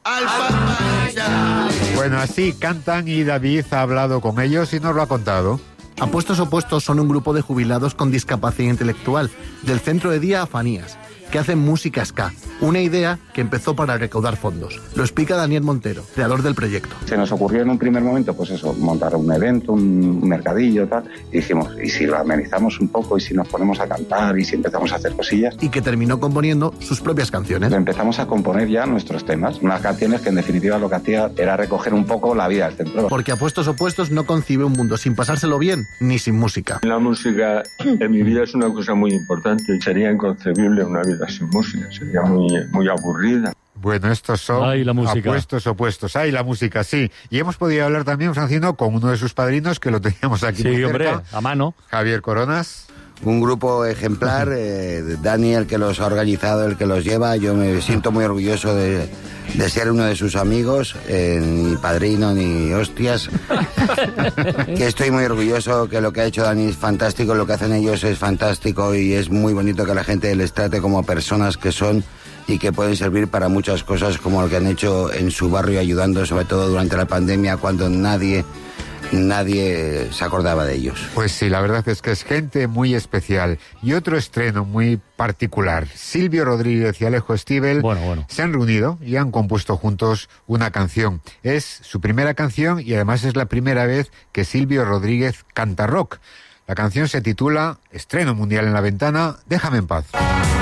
Bueno, así cantan y David ha hablado con ellos y nos lo ha contado. Apuestos Opuestos son un grupo de jubilados con discapacidad intelectual del Centro de Día Afanías, que hacen música ska, una idea que empezó para recaudar fondos. Lo explica Daniel Montero, creador del proyecto. Se nos ocurrió en un primer momento, pues eso, montar un evento, un mercadillo, tal, y dijimos, ¿y si lo amenizamos un poco, y si nos ponemos a cantar, y si empezamos a hacer cosillas? Y que terminó componiendo sus propias canciones. Empezamos a componer ya nuestros temas, unas canciones que en definitiva lo que hacía era recoger un poco la vida del centro. Porque Apuestos Opuestos no concibe un mundo sin pasárselo bien, ni sin música. La música en mi vida es una cosa muy importante. Sería inconcebible una vida sin música, sería muy aburrida. Bueno, estos son Apuestos Opuestos. ¡Ay, la música, sí! Y hemos podido hablar también, Francino, con uno de sus padrinos, que lo teníamos aquí muy cerca. Hombre, a mano. Javier Coronas. Un grupo ejemplar, Dani, el que los ha organizado, el que los lleva. Yo me siento muy orgulloso de ser uno de sus amigos, ni padrino ni hostias. Que estoy muy orgulloso, que lo que ha hecho Dani es fantástico, lo que hacen ellos es fantástico y es muy bonito que la gente les trate como personas que son y que pueden servir para muchas cosas, como lo que han hecho en su barrio ayudando, sobre todo durante la pandemia, cuando nadie se acordaba de ellos. Pues sí, la verdad es que es gente muy especial. Y otro estreno muy particular. Silvio Rodríguez y Alejo Stivel se han reunido y han compuesto juntos una canción. Es su primera canción y además es la primera vez que Silvio Rodríguez canta rock. La canción se titula, estreno mundial en la ventana, Déjame en paz.